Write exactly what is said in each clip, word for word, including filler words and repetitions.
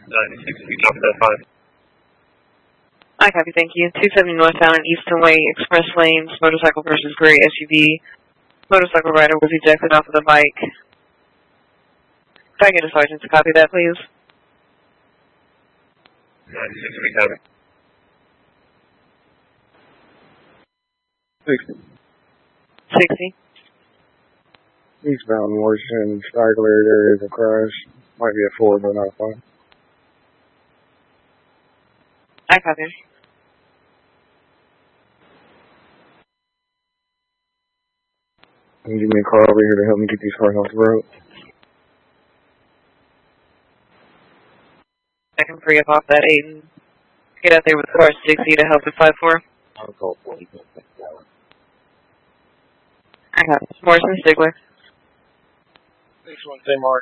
ninety-six feet, copy that five. I copy, thank you. two seventy northbound and Eastern Way, express lanes, motorcycle versus gray S U V. Motorcycle rider was ejected off of the bike. If I get a sergeant to copy that, please. ninety-six feet, copy. sixty. sixty. Eastbound Washington, Straggler area is a crash. Might be a four, but not a five. I copy. Can you give me a car over here to help me get these cars off the road? I can free up off that eight and get out there with car sixty to help with five four. I'll call forty. I copy. Morrison Stigler. six one, say Mark.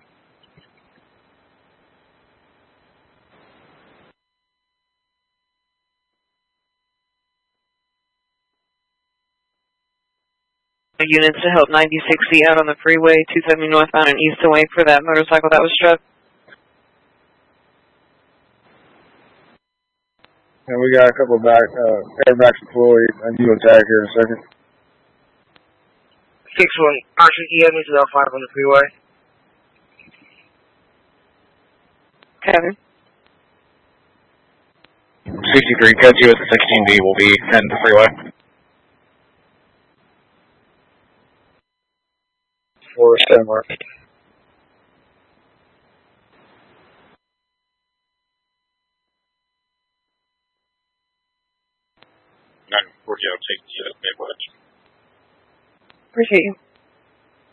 Units to help ninety-six C out on the freeway, two seventy northbound and Eastern Way for that motorcycle that was struck. And we got a couple back, uh, airbags deployed. I need to tag here in a second. six one, Archer, you have me to the five on the freeway. Kevin. sixty-three, catch you at the sixteen B. Will be heading to the freeway. Four, stand Mark. nine forty, I'll take the uh, Midwest. Appreciate you.